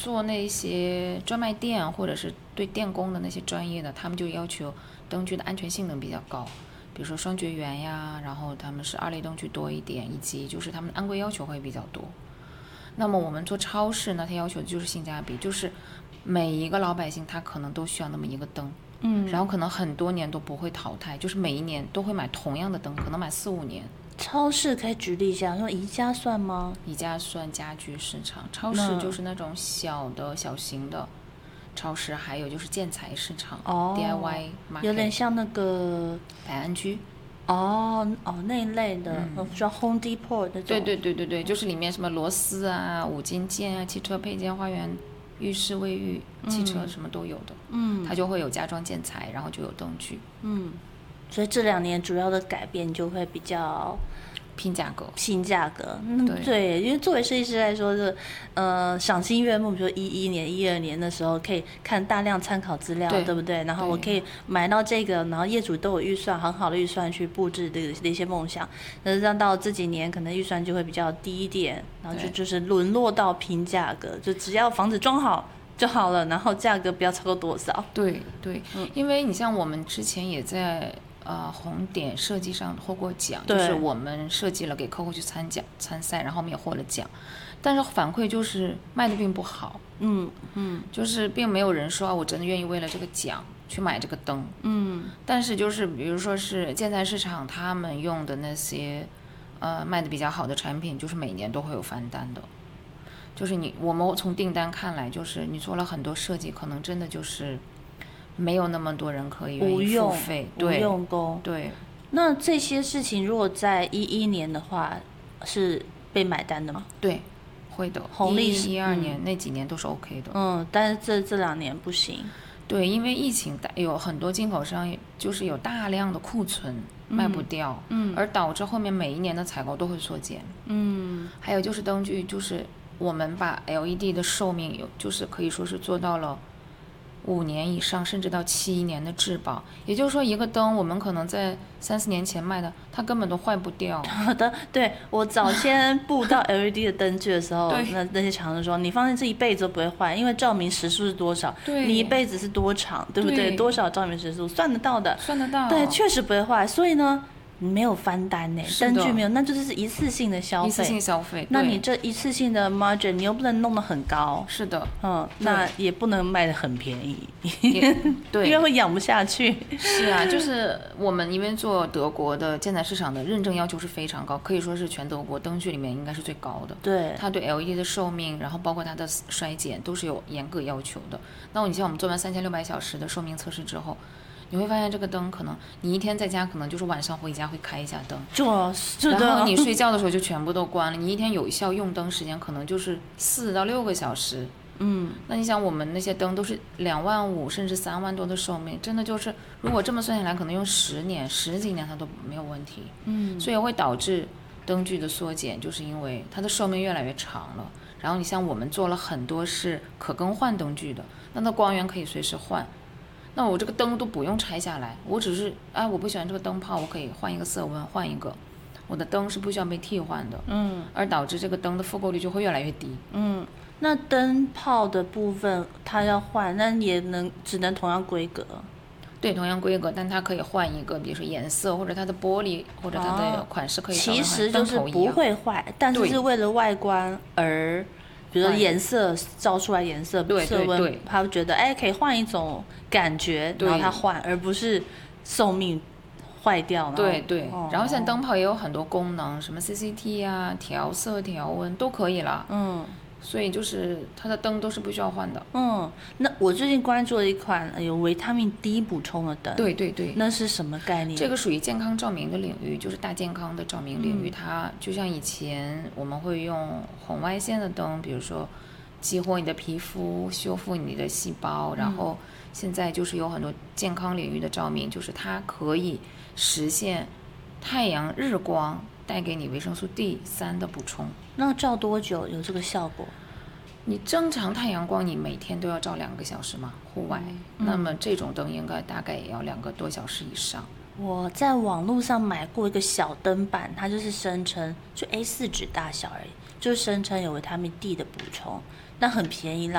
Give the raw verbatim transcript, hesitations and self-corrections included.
做那些专卖店或者是对电工的那些专业的，他们就要求灯具的安全性能比较高，比如说双绝缘呀，然后他们是二类灯具多一点，以及就是他们的安规要求会比较多。那么我们做超市呢，它要求的就是性价比，就是每一个老百姓他可能都需要那么一个灯， 嗯， 然后可能很多年都不会淘汰，就是每一年都会买同样的灯，可能买四五年。 超市可以举例一下，说宜家算吗？ 宜家算家居市场，超市就是那种小的小型的超市，还有就是建材市场、 哦、 D I Y market， 有点像那个百安居。 哦哦那一类的，嗯，像 Home Depot 那种。 对对对对对，就是里面什么螺丝啊、五金件啊、汽车配件、花园、浴室、卫浴、汽车什么都有的。嗯，它就会有家装建材，然后就有灯具。 嗯，所以这两年主要的改变就会比较拼价格， 拼价格，嗯，对，对，因为作为设计师来说，是呃赏心悦目。比如说一一年、一二年的时候，可以看大量参考资料， 对, 对不对？然后我可以买到这个，然后业主都有预算，很好的预算去布置的一些梦想。但是让到这几年，可能预算就会比较低一点，然后就就是沦落到拼价格，就只要房子装好就好了，然后价格不要超过多少。 对对、嗯，因为你像我们之前也在。呃，红点设计上获过奖，就是我们设计了给客户去参奖参赛，然后我们也获了奖，但是反馈就是卖的并不好， 嗯嗯， 就是并没有人说、啊、我真的愿意为了这个奖去买这个灯， 嗯， 但是就是比如说是建材市场他们用的那些呃卖的比较好的产品，就是每年都会有翻单的，就是你我们从订单看来，就是你做了很多设计，可能真的就是没有那么多人可以愿意付费， 无用功。 对， 那这些事情如果在一一年的话，是被买单的吗？ 对，会的。 红利一二年、嗯、那几年都是 OK 的。 嗯，但是这这两年不行。 对，因为疫情有很多进口商就是有大量的库存、嗯、卖不掉，嗯，而导致后面每一年的采购都会缩减。嗯，还有就是灯具，就是我们把 L E D 的寿命有，就是可以说是做到了。五年以上，甚至到七年的质保，也就是说，一个灯我们可能在三四年前卖的，它根本都坏不掉。 好的，对，我早先布到 L E D 的灯具的时候，那那些厂商说，你放心，这一辈子都不会坏，因为照明时数是多少，你一辈子是多长，对不 对, 对？多少照明时数算得到的， 算得到， 对，确实不会坏。所以呢。没有翻单呢，灯具没有，那就是一次性的消费。 一次性消费， 那你这一次性的 margin， 你又不能弄得很高。 是的， 嗯，那也不能卖得很便宜， 对， 因为会养不下去。 是啊，就是我们因为做德国的建材市场的认证要求是非常高，可以说是全德国灯具里面应该是最高的。 对， 它对 L E D 的寿命，然后包括它的衰减都是有严格要求的。那你像我们做完三千六百小时的寿命测试之后。你会发现这个灯可能你一天在家可能就是晚上回家会开一下灯，然后你睡觉的时候就全部都关了，你一天有效用灯时间可能就是四到六个小时。嗯，那你想我们那些灯都是两万五甚至三万多的寿命，真的就是如果这么算下来可能用十年十几年它都没有问题。嗯，所以会导致灯具的缩减，就是因为它的寿命越来越长了。然后你像我们做了很多是可更换灯具的，那它光源可以随时换，那我这个灯都不用拆下来，我只是哎，我不喜欢这个灯泡，我可以换一个色温，换一个，我的灯是不需要被替换的。嗯，而导致这个灯的复购率就会越来越低。 嗯，那灯泡的部分它要换，那也能只能同样规格。 对，同样规格，但它可以换一个，比如说颜色或者它的玻璃或者它的款式可以稍微换。 其实就是不会坏，但是是为了外观而。比如说颜色照出来颜色色温，他会觉得哎可以换一种感觉，然后他换，而不是寿命坏掉。 对对，哦、然后现在灯泡也有很多功能，什么 C C T 啊、调色、调温都可以了。嗯，所以就是它的灯都是不需要换的。 嗯，那我最近关注了一款有维他命 D 补充的灯。 对对对， 那是什么概念？ 这个属于健康照明的领域，就是大健康的照明领域。嗯、它就像以前我们会用红外线的灯，比如说激活你的皮肤、修复你的细胞，然后现在就是有很多健康领域的照明，就是它可以实现太阳日光带给你维生素 D 三 的补充。 那照多久有这个效果？ 你正常太阳光你每天都要照两个小时嘛，户外、嗯、那么这种灯应该大概也要两个多小时以上。 我在网络上买过一个小灯板，它就是声称就 A 四 纸大小而已，就声称有维他命 D 的补充，那很便宜啦，